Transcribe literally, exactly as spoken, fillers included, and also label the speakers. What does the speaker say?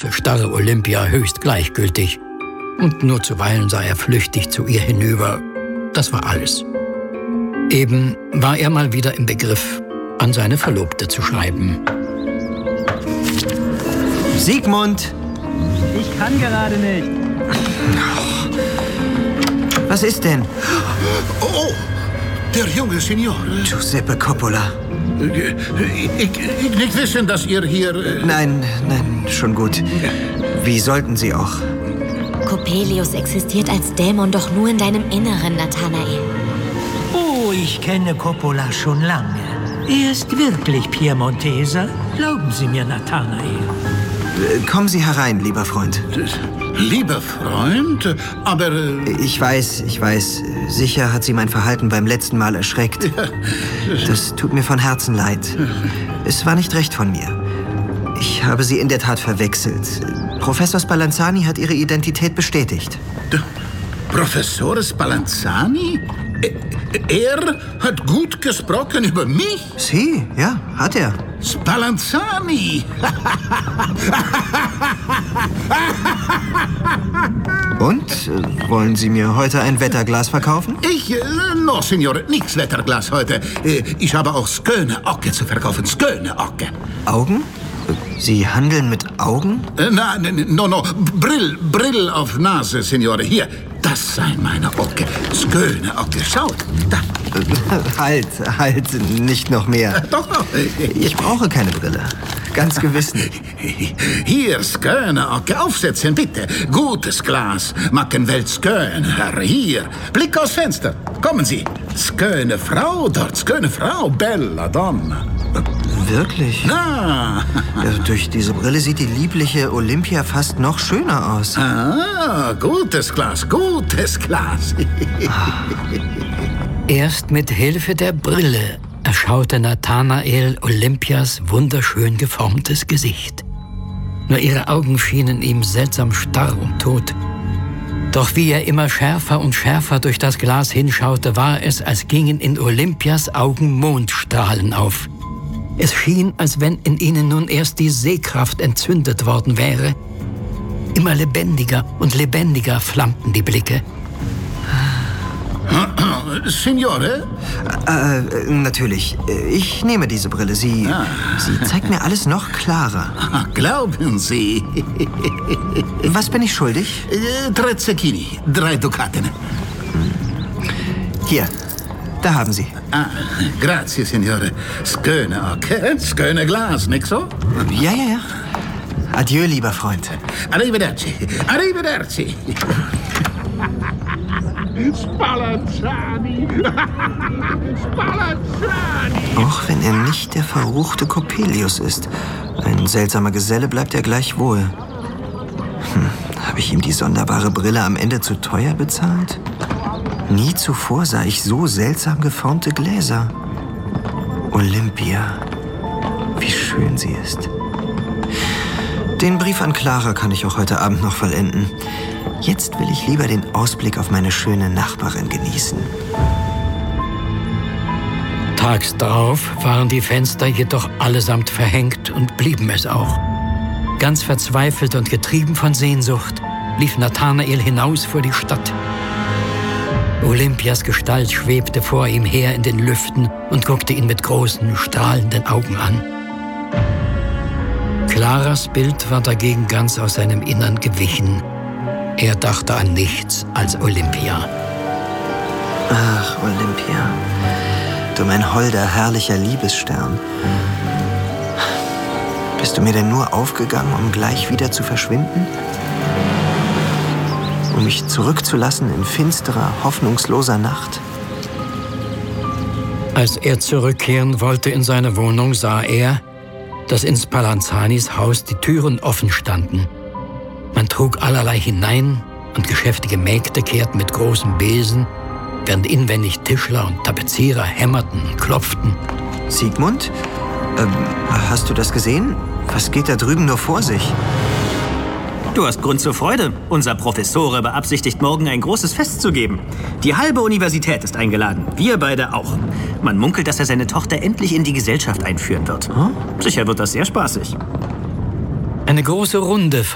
Speaker 1: große, starre Olympia höchst gleichgültig. Und nur zuweilen sah er flüchtig zu ihr hinüber. Das war alles. Eben war er mal wieder im Begriff, an seine Verlobte zu schreiben.
Speaker 2: Sigmund!
Speaker 3: Ich kann gerade nicht.
Speaker 2: Was ist denn?
Speaker 4: Oh, der junge Signor.
Speaker 2: Giuseppe Coppola.
Speaker 4: Ich, ich nicht wissen, dass ihr hier... Äh
Speaker 2: nein, nein, schon gut. Wie sollten Sie auch?
Speaker 5: Coppelius existiert als Dämon doch nur in deinem Inneren, Nathanael.
Speaker 3: Oh, ich kenne Coppola schon lange. Er ist wirklich Piemonteser. Glauben Sie mir, Nathanael.
Speaker 2: Kommen Sie herein, lieber Freund.
Speaker 4: Lieber Freund? Aber... Äh
Speaker 2: ich weiß, ich weiß. Sicher hat Sie mein Verhalten beim letzten Mal erschreckt. Das tut mir von Herzen leid. Es war nicht recht von mir. Ich habe Sie in der Tat verwechselt. Professor Spallanzani hat Ihre Identität bestätigt.
Speaker 4: D Professor Spallanzani? Er hat gut gesprochen über mich?
Speaker 2: Sie, ja, hat er.
Speaker 4: Spallanzani!
Speaker 2: Und? Äh, wollen Sie mir heute ein Wetterglas verkaufen?
Speaker 4: Ich? Äh, no, Signore, nichts Wetterglas heute. Äh, ich habe auch Sköne Ocke zu verkaufen. Sköne Ocke.
Speaker 2: Augen? Sie handeln mit Augen?
Speaker 4: Äh, na, no, no. Brill, Brill auf Nase, Signore. Hier, das sei meine Ocke. Sköne Ocke. Schaut, da.
Speaker 2: Halt, halt, nicht noch mehr.
Speaker 4: Doch, doch.
Speaker 2: Ich brauche keine Brille. Ganz gewiss nicht.
Speaker 4: Hier, Sköne Ocke. Aufsetzen, bitte. Gutes Glas. Mackenwelt Sköne, Herr. Hier. Blick aus Fenster. Kommen Sie. Sköne Frau dort. Sköne Frau. Bella Donna.
Speaker 2: Wirklich?
Speaker 4: Na.
Speaker 2: Ja, durch diese Brille sieht die liebliche Olympia fast noch schöner aus.
Speaker 4: Ah, gutes Glas, gutes Glas.
Speaker 1: Erst mit Hilfe der Brille erschaute Nathanael Olympias wunderschön geformtes Gesicht. Nur ihre Augen schienen ihm seltsam starr und tot. Doch wie er immer schärfer und schärfer durch das Glas hinschaute, war es, als gingen in Olympias Augen Mondstrahlen auf. Es schien, als wenn in ihnen nun erst die Sehkraft entzündet worden wäre. Immer lebendiger und lebendiger flammten die Blicke.
Speaker 4: Signore?
Speaker 2: Äh, natürlich. Ich nehme diese Brille. Sie, ah. sie zeigt mir alles noch klarer.
Speaker 4: Ah, glauben Sie?
Speaker 2: Was bin ich schuldig?
Speaker 4: Äh, drei Zecchini, drei Dukaten.
Speaker 2: Hier, da haben Sie.
Speaker 4: Ah, grazie, Signore. Sköne Ocke, Sköne Glas, nicht so?
Speaker 2: Ja, ja, ja. Adieu, lieber Freund.
Speaker 4: Arrivederci, arrivederci. Spallanzani! Spallanzani!
Speaker 2: Auch wenn er nicht der verruchte Coppelius ist. Ein seltsamer Geselle bleibt er gleichwohl. Hm, habe ich ihm die sonderbare Brille am Ende zu teuer bezahlt? Nie zuvor sah ich so seltsam geformte Gläser. Olympia. Wie schön sie ist. Den Brief an Clara kann ich auch heute Abend noch vollenden. Jetzt will ich lieber den Ausblick auf meine schöne Nachbarin genießen.
Speaker 1: Tags darauf waren die Fenster jedoch allesamt verhängt und blieben es auch. Ganz verzweifelt und getrieben von Sehnsucht lief Nathanael hinaus vor die Stadt. Olympias Gestalt schwebte vor ihm her in den Lüften und guckte ihn mit großen, strahlenden Augen an. Claras Bild war dagegen ganz aus seinem Innern gewichen. Er dachte an nichts als Olympia.
Speaker 2: Ach, Olympia, du mein holder, herrlicher Liebesstern. Bist du mir denn nur aufgegangen, um gleich wieder zu verschwinden? Um mich zurückzulassen in finsterer, hoffnungsloser Nacht?
Speaker 1: Als er zurückkehren wollte in seine Wohnung, sah er, dass in Spallanzanis Haus die Türen offen standen. Man trug allerlei hinein und geschäftige Mägde kehrten mit großem Besen, während inwendig Tischler und Tapezierer hämmerten und klopften.
Speaker 2: Sigmund, ähm, hast du das gesehen? Was geht da drüben nur vor sich?
Speaker 6: Du hast Grund zur Freude. Unser Professore beabsichtigt, morgen ein großes Fest zu geben. Die halbe Universität ist eingeladen. Wir beide auch. Man munkelt, dass er seine Tochter endlich in die Gesellschaft einführen wird. Hm? Sicher wird das sehr spaßig.
Speaker 1: Eine große Runde